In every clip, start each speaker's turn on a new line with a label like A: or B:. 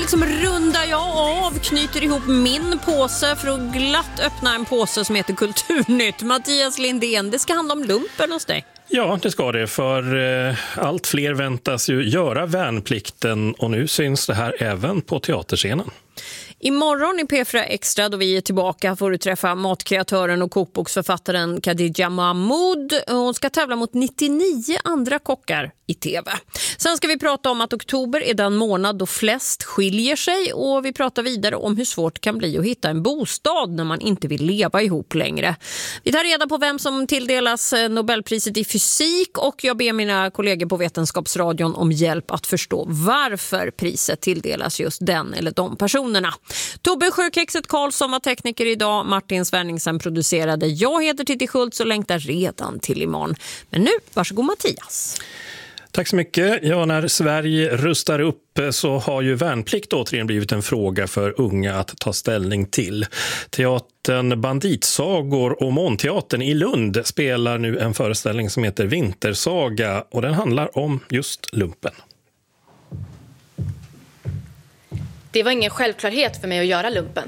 A: liksom rundar jag av, knyter ihop min påse för att glatt öppna en påse som heter Kulturnytt. Mattias Lindén, det ska handla om lumpen hos dig.
B: Ja, det ska det, för allt fler väntas ju göra värnplikten och nu syns det här även på teaterscenen.
A: Imorgon i P4 Extra, då vi är tillbaka, får du träffa matkreatören och kokboksförfattaren Khadija Mahmoud. Hon ska tävla mot 99 andra kockar i tv. Sen ska vi prata om att oktober är den månad då flest skiljer sig, och vi pratar vidare om hur svårt det kan bli att hitta en bostad när man inte vill leva ihop längre. Vi tar reda på vem som tilldelas Nobelpriset i fysik, och jag ber mina kollegor på Vetenskapsradion om hjälp att förstå varför priset tilldelas just den eller de personerna. Tobbe Sjökexet Karlsson var tekniker idag, Martin Svenningsen producerade. Jag heter Titti Schultz och längtar redan till imorgon. Men nu, varsågod Mattias.
B: Tack så mycket. Ja, när Sverige rustar upp så har ju värnplikt återigen blivit en fråga för unga att ta ställning till. Teatern Banditsagor och Månteatern i Lund spelar nu en föreställning som heter Vintersaga, och den handlar om just lumpen.
C: Det var ingen självklarhet för mig att göra lumpen.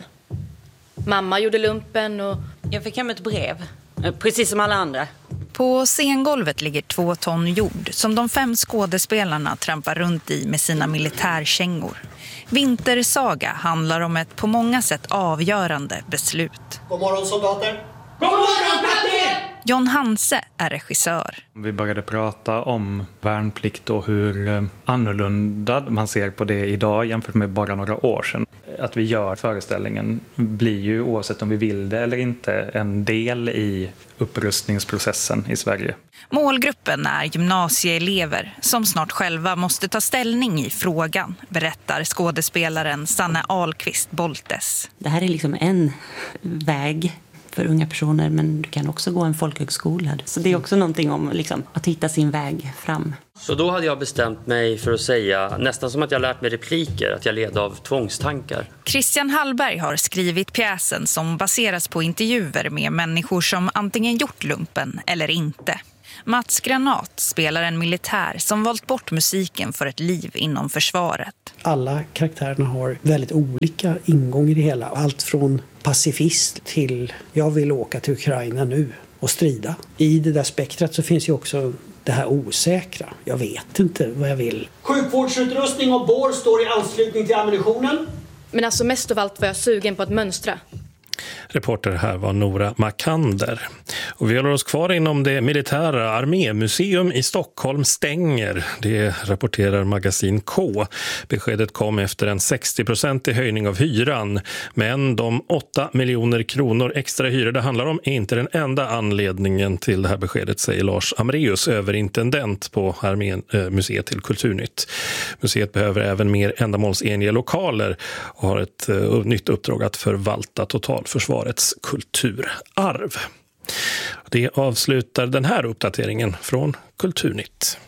C: Mamma gjorde lumpen och...
D: Jag fick hem ett brev, precis som alla andra.
E: På scengolvet ligger 2 ton jord som de 5 skådespelarna trampar runt i med sina militärkängor. Vintersaga handlar om ett på många sätt avgörande beslut.
F: God morgon soldater!
G: God morgon kapten!
E: John Hanse är regissör.
H: Vi började prata om värnplikt och hur annorlunda man ser på det idag jämfört med bara några år sedan. Att vi gör föreställningen blir ju, oavsett om vi vill det eller inte, en del i upprustningsprocessen i Sverige.
E: Målgruppen är gymnasieelever som snart själva måste ta ställning i frågan, berättar skådespelaren Sanne Ahlqvist Boltes.
D: Det här är liksom en väg för unga personer, men du kan också gå en folkhögskola. Så det är också någonting om liksom, att hitta sin väg fram.
I: Så då hade jag bestämt mig för att säga, nästan som att jag lärt mig repliker, att jag led av tvångstankar.
E: Christian Hallberg har skrivit pjäsen som baseras på intervjuer med människor som antingen gjort lumpen eller inte. Mats Granat spelar en militär som valt bort musiken för ett liv inom försvaret.
J: Alla karaktärerna har väldigt olika ingång i det hela. Allt från pacifist till jag vill åka till Ukraina nu och strida. I det där spektrat så finns ju också det här osäkra. Jag vet inte vad jag vill.
F: Sjukvårdsutrustning och bår står i anslutning till ammunitionen.
C: Men alltså mest av allt var jag sugen på att mönstra.
B: Reporter här var Nora Makander. Och vi håller oss kvar inom det militära. Armémuseum i Stockholm stänger. Det rapporterar Magasin K. Beskedet kom efter en 60% höjning av hyran. Men de 8 miljoner kronor extra hyror det handlar om är inte den enda anledningen till det här beskedet, säger Lars Amreus, överintendent på Armémuseet till Kulturnytt. Museet behöver även mer ändamålsenliga lokaler och har ett nytt uppdrag att förvalta totalförsvarets kulturarv. Det avslutar den här uppdateringen från Kulturnytt.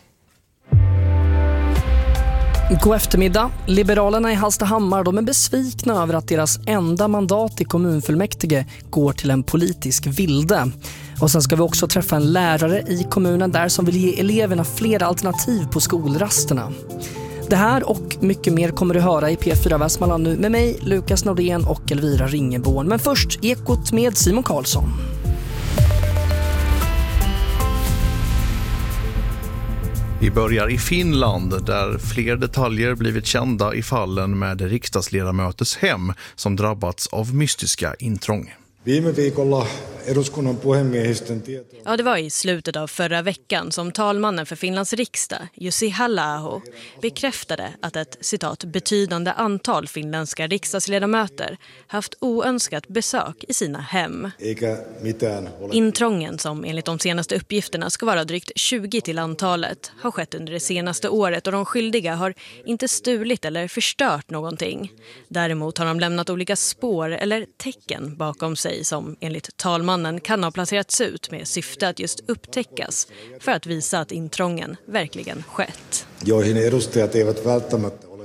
K: God eftermiddag. Liberalerna i Hallstahammar, de är besvikna över att deras enda mandat i kommunfullmäktige går till en politisk vilde. Och sen ska vi också träffa en lärare i kommunen där som vill ge eleverna fler alternativ på skolrasterna. Det här och mycket mer kommer du höra i P4 Västmanland nu med mig, Lukas Nordén och Elvira Ringeborn. Men först Ekot med Simon Karlsson.
L: Vi börjar i Finland där fler detaljer blivit kända i fallen med riksdagsledamöters hem som drabbats av mystiska intrång.
M: Ja, det var i slutet av förra veckan som talmannen för Finlands riksdag, Jussi Halla-aho, bekräftade att ett, citat, betydande antal finländska riksdagsledamöter haft oönskat besök i sina hem. Intrången, som enligt de senaste uppgifterna ska vara drygt 20 till antalet, har skett under det senaste året och de skyldiga har inte stulit eller förstört någonting. Däremot har de lämnat olika spår eller tecken bakom sig som enligt talmannen kan ha placerats ut med syfte att just upptäckas för att visa att intrången verkligen skett.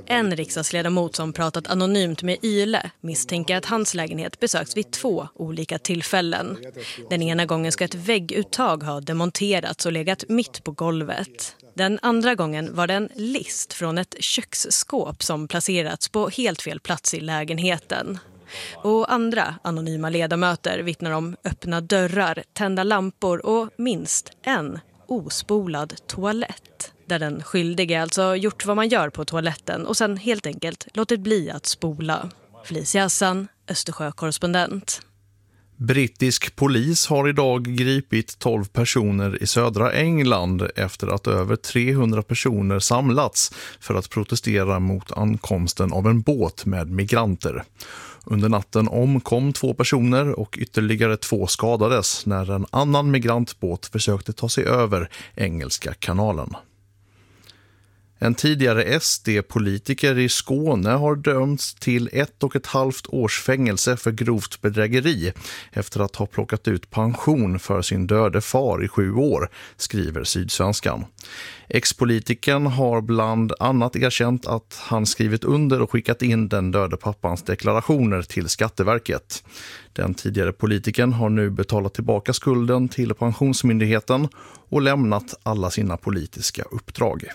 M: En riksdagsledamot som pratat anonymt med Yle misstänker att hans lägenhet besöks vid 2 olika tillfällen. Den ena gången ska ett vägguttag ha demonterats och legat mitt på golvet. Den andra gången var det en list från ett köksskåp som placerats på helt fel plats i lägenheten. Och andra anonyma ledamöter vittnar om öppna dörrar, tända lampor och minst en ospolad toalett. Där den skyldige alltså gjort vad man gör på toaletten och sen helt enkelt låtit bli att spola. Felicia Hassan, Östersjö-korrespondent.
L: Brittisk polis har idag gripit 12 personer i södra England efter att över 300 personer samlats för att protestera mot ankomsten av en båt med migranter. Under natten omkom 2 personer och ytterligare 2 skadades när en annan migrantbåt försökte ta sig över Engelska kanalen. En tidigare SD-politiker i Skåne har dömts till 1,5 års fängelse för grovt bedrägeri efter att ha plockat ut pension för sin döde far i 7 år, skriver Sydsvenskan. Ex-politikern har bland annat erkänt att han skrivit under och skickat in den döde pappans deklarationer till Skatteverket. Den tidigare politikern har nu betalat tillbaka skulden till Pensionsmyndigheten och lämnat alla sina politiska uppdrag.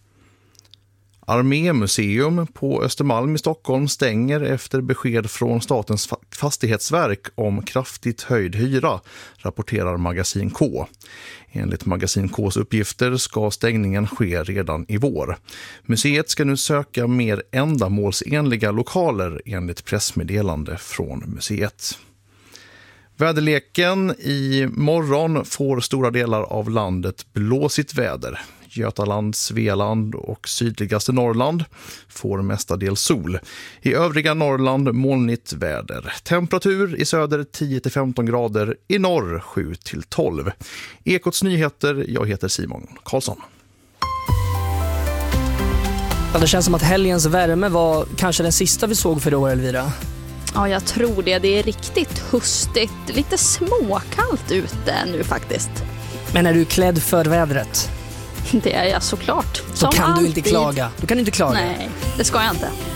L: Armémuseum på Östermalm i Stockholm stänger efter besked från Statens fastighetsverk om kraftigt höjd hyra, rapporterar Magasin K. Enligt Magasin Ks uppgifter ska stängningen ske redan i vår. Museet ska nu söka mer ändamålsenliga lokaler enligt pressmeddelande från museet. Väderleken: i morgon får stora delar av landet blåsigt väder. Götaland, Svealand och sydligaste Norrland får mestadels sol. I övriga Norrland molnigt väder. Temperatur i söder 10-15 grader, i norr 7-12. Ekots nyheter, jag heter Simon Karlsson.
K: Ja, det känns som att helgens värme var kanske den sista vi såg för i år, Elvira.
N: Ja, jag tror det. Det är riktigt höstigt, lite småkallt ute nu faktiskt.
K: Men är du klädd för vädret?
N: Det är jag såklart.
K: Då kan du inte klaga. Du kan inte klaga.
N: Nej, det ska jag inte.